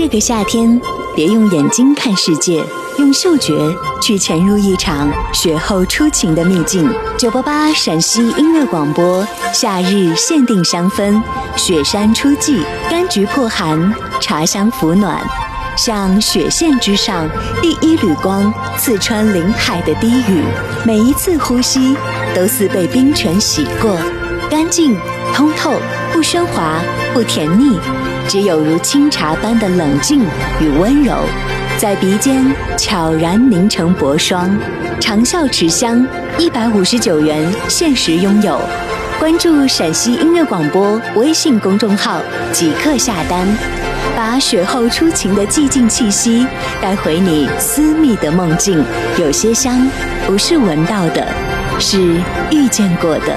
这个夏天，别用眼睛看世界，用嗅觉去潜入一场雪后初晴的秘境。988陕西音乐广播夏日限定香氛，雪山初霁，柑橘破寒，茶香抚暖，像雪线之上第一缕光刺穿林海的低语，每一次呼吸都似被冰泉洗过，干净通透，不喧哗不甜腻，只有如清茶般的冷静与温柔，在鼻尖悄然凝成薄霜。长效持香，159元限时拥有。关注陕西音乐广播微信公众号即刻下单，把雪后初晴的寂静气息带回你私密的梦境。有些香不是闻到的，是遇见过的。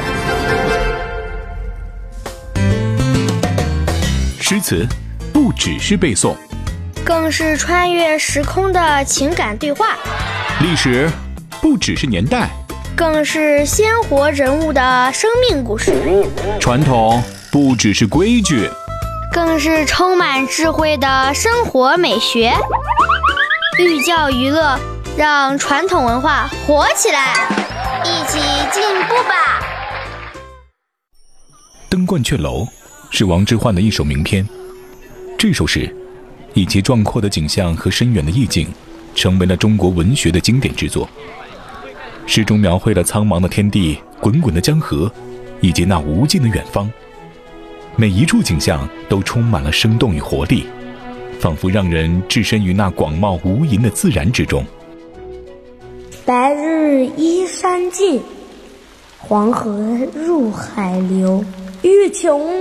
诗词不只是背诵， 更是穿越时空的情感对话； 历史不只是年代， 更是鲜活人物的生命故事； 传统不只是规矩， 更是充满智慧的生活美学。寓教于乐，让传统文化活起来，一起进步吧。 登鹳雀楼是王之涣的一首名篇，这首诗以其壮阔的景象和深远的意境，成为了中国文学的经典之作。诗中描绘了苍茫的天地、滚滚的江河，以及那无尽的远方。每一处景象都充满了生动与活力，仿佛让人置身于那广袤无垠的自然之中。 白日依山尽，黄河入海流。欲穷